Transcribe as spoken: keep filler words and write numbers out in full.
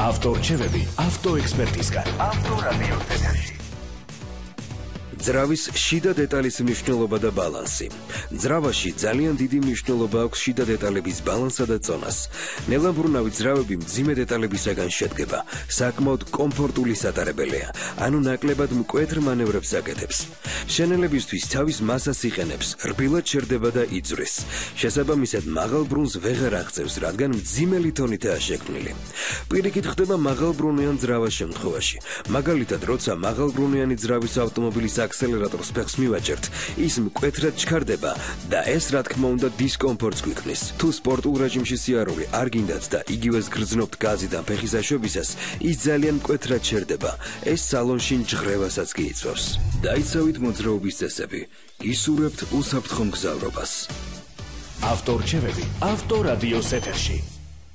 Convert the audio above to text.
ავტორჩევები ავტოექსპერტისგან. ავტორადიო ეთერში. ძრავის შიდა დეტალის მნიშვნელობა და ბალანსი. ძრავაში ძალიან დიდი მნიშვნელობა აქვს შიდა დეტალების ბალანსსა და წონას. ნელამბრუნავი ძრავები მძიმე დეტალებისაგან შედგება, საკმაოდ კომფორტული სატარებელია, ანუ ნაკლებად მკვეთრ მანევრებს აკეთებს. შენელებისთვის თავის მასას იყენებს, რბილად შერდება და იძვრის. შესაბამისად, მაღალ ბრუნს ვეღარ აღწევს, რადგან მძიმელი თონითაა შექმნილი. პირიქით ხდება მაღალბრუნიან ძრავას შემთხვევაში. მაგალითად, როცა მაღალბრუნიანი ძრავის ავტომობილის აქსელერატორს ფეხს მივაჭერთ, ის მკვეთრად ჩქარდება და ეს რა თქმა უნდა დისკომფორტს გვიქმნის. თუ სპორტულ რეჟიმში სიარული არ გინდათ და იგივეს გრძნობთ გაზიდან ფეხის აშვებისას, ის ძალიან მკვეთრად შერდება. ეს სალონში ჯღრევასაც გიიწვევს. დაიცავით მოძრაობის წესები. გისურვებთ უსაფრთხო მგზავრობას. ავტორჩევები ავტორადიოს ეთერში.